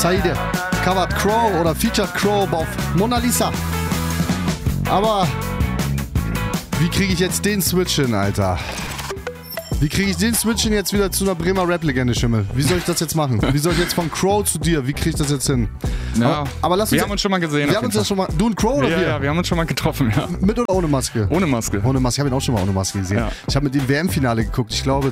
Saide covert Crow oder featured Crow auf Mona Lisa. Aber wie kriege ich jetzt den Switch hin, Alter? Wie kriege ich den Switch hin jetzt wieder zu einer Bremer Rap-Legende, Schimmel? Wie soll ich das jetzt machen? Wie soll ich jetzt von Crow zu dir? Wie kriege ich das jetzt hin? Ja, aber lass uns wir haben uns schon mal gesehen. Wir haben uns ja schon mal. Du und Crow oder wir? Ja, wir haben uns schon mal getroffen, ja. Mit oder ohne Maske? Ohne Maske. Ohne Maske. Ich habe ihn auch schon mal ohne Maske gesehen. Ja. Ich habe mit dem WM-Finale geguckt. Ich glaube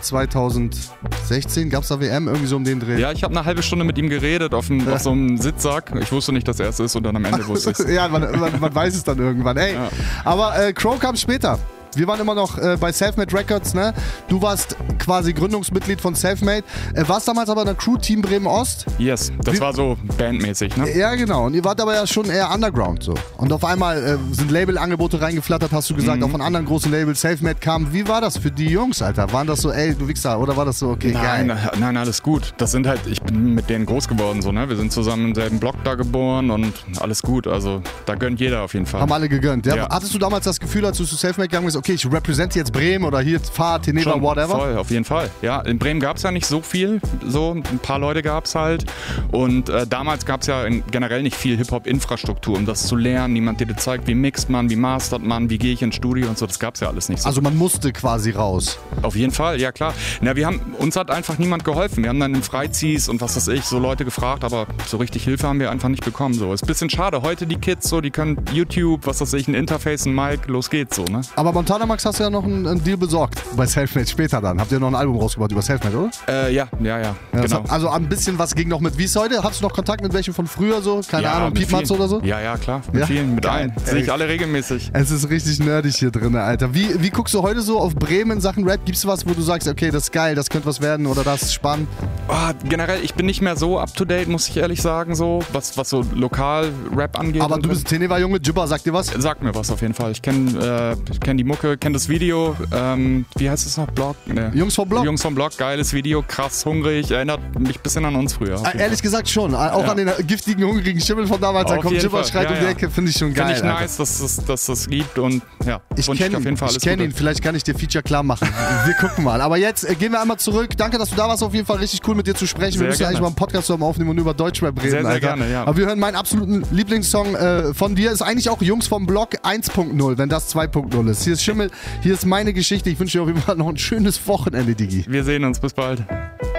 2016 gab es da WM, irgendwie so um den Dreh. Ja, ich habe eine halbe Stunde mit ihm geredet auf so einem Sitzsack. Ich wusste nicht, dass er es ist und dann am Ende wusste ich es. Ja, man weiß es dann irgendwann. Ey, ja. Aber Crow kam später. Wir waren immer noch bei Selfmade Records, ne? Du warst quasi Gründungsmitglied von Selfmade. Warst damals aber in der Crew Team Bremen Ost. Yes, das war so bandmäßig, ne? Ja, genau. Und ihr wart aber ja schon eher Underground so. Und auf einmal sind Labelangebote reingeflattert, hast du gesagt, auch von anderen großen Labels. Selfmade kam. Wie war das für die Jungs, Alter? Waren das so, ey, du Wichser? Oder war das so, okay, geil? Nein, alles gut. Das sind halt, ich bin mit denen groß geworden, so, ne? Wir sind zusammen im selben Block da geboren und alles gut. Also, da gönnt jeder auf jeden Fall. Haben alle gegönnt, ja? Ja. Hattest du damals das Gefühl, als du zu Selfmade gegangen bist, okay, ich represente jetzt Bremen oder hier Fahrt, Teneva, schon, whatever? Voll, auf jeden Fall. Ja, in Bremen gab es ja nicht so viel, so ein paar Leute gab es halt und damals gab es ja generell nicht viel Hip-Hop-Infrastruktur, um das zu lernen. Niemand dir zeigt, wie mixt man, wie mastert man, wie gehe ich ins Studio und so, das gab es ja alles nicht so. Also man musste quasi raus? Auf jeden Fall, ja klar. Na, uns hat einfach niemand geholfen. Wir haben dann in Freiziehs und was weiß ich, so Leute gefragt, aber so richtig Hilfe haben wir einfach nicht bekommen. So. Ist ein bisschen schade. Heute die Kids, so, die können YouTube, was weiß ich, ein Interface, ein Mic, los geht's so, ne? Aber Montana Max hast du ja noch einen Deal besorgt bei Selfmade später dann. Habt ihr noch ein Album rausgebracht über Selfmade, oder? Ja, genau. Also ein bisschen was ging noch mit. Wie ist heute? Hast du noch Kontakt mit welchen von früher so? Keine Ahnung, Piepmatz oder so? Ja, klar. Mit vielen, mit allen. Sehe ich alle regelmäßig. Es ist richtig nerdig hier drin, Alter. Wie guckst du heute so auf Bremen in Sachen Rap? Gibt's was, wo du sagst, okay, das ist geil, das könnte was werden oder das ist spannend? Generell, ich bin nicht mehr so up to date, muss ich ehrlich sagen, so, was so Lokal-Rap angeht. Aber du bist Teneva-Junge, Jibba, sagt dir was? Sagt mir was auf jeden Fall. Ich kenne die Mucke, kenne das Video. Wie heißt es noch? Blog? Nee. Jungs vom Blog? Jungs vom Blog, geiles Video, krass, hungrig. Erinnert mich ein bisschen an uns früher. Ehrlich gesagt schon. Auch an den giftigen, hungrigen Schimmel von damals. Da kommt Jibba, schreit um die Ecke. Finde ich schon geil. Finde ich nice, dass das gibt und ja. Ich kenne ihn. Vielleicht kann ich dir Feature klar machen. Wir gucken mal. Aber jetzt gehen wir einmal zurück. Danke, dass du da warst. Auf jeden Fall richtig cool mit dir zu sprechen. Wir müssen eigentlich mal einen Podcast zusammen aufnehmen und über Deutschrap reden. Sehr, sehr Alter. gerne, ja. Aber wir hören meinen absoluten Lieblingssong von dir. Ist eigentlich auch Jungs vom Blog 1.0, wenn das 2.0 ist. Hier ist Schimmel, hier ist meine Geschichte. Ich wünsche dir auf jeden Fall noch ein schönes Wochenende, Digi. Wir sehen uns. Bis bald.